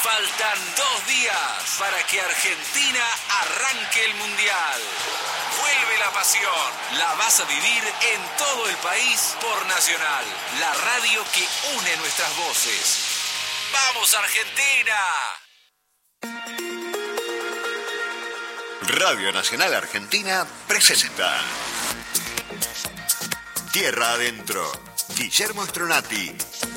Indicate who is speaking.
Speaker 1: Faltan 2 días para que Argentina arranque el Mundial. Vuelve la pasión. La vas a vivir en todo el país por Nacional, la radio que une nuestras voces. ¡Vamos, Argentina!
Speaker 2: Radio Nacional Argentina presenta Tierra Adentro. Guillermo Stronati.